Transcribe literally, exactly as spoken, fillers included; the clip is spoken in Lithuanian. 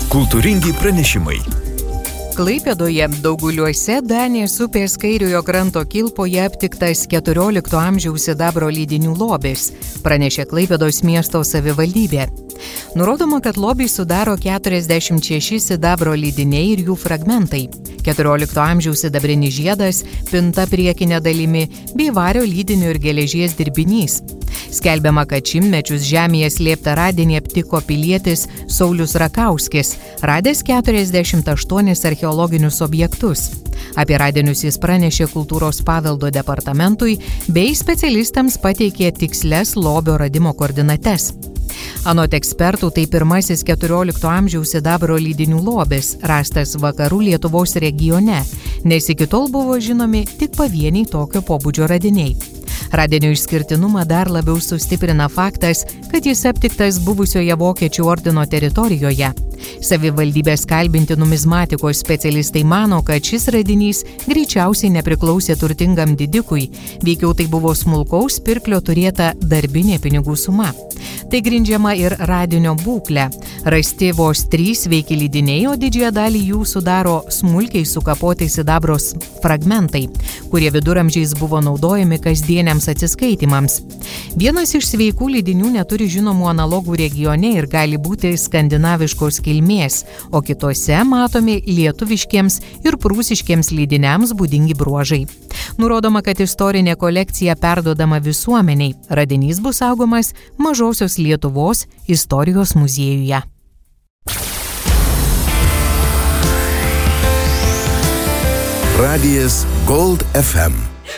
Kultūringi pranešimai. Klaipėdoje Dauguliuose Danės upės kairiojo kranto kilpoje aptiktas keturiolikto amžiaus sidabro lydinių lobis, pranešė Klaipėdos miesto savivaldybė. Nurodoma, kad lobį sudaro keturiasdešimt šeši sidabro lydiniai ir jų fragmentai. keturiolikto amžiaus sidabrinis žiedas, pinta priekinė dalimi bei vario lydinių ir geležies dirbinys. Skelbiama, kad šimtmečius žemėje slėptą radinį aptiko pilietis Saulius Rakauskis, radęs keturiasdešimt aštuonis archeologinius objektus. Apie radinius jis pranešė kultūros paveldo departamentui bei specialistams pateikė tikslias lobio radimo koordinates. Anot ekspertų, tai pirmasis keturiolikto amžiaus sidabro lydinių lobis, rastas vakarų Lietuvos regione, nes iki tol buvo žinomi tik pavieniai tokio pobūdžio radiniai. Radinio išskirtinumą dar labiau sustiprina faktas, kad jis aptiktas buvusioje Vokiečių ordino teritorijoje. Savivaldybės kalbinti numizmatikos specialistai mano, kad šis radinys greičiausiai nepriklausė turtingam didikui, veikiau tai buvo smulkaus pirklio turėta darbinė pinigų suma. Tai grindžiama ir radinio būklė. Rasti vos trys sveiki lydiniai, o didžiąją dalį jų sudaro smulkiai sukapoti sidabros fragmentai, kurie viduramžiais buvo naudojami kasdieniams atsiskaitimams. Vienas iš sveikų lydinių neturi žinomų analogų regione ir gali būti skandinaviškos kilmės, o kitose matomi lietuviškiems ir prūsiškiems lydiniams būdingi bruožai. Nurodoma, kad istorinė kolekcija perduodama visuomeniai. Radinys bus saugomas Mažosios Lietuvos istorijos muziejuje. Radijas Gold F M.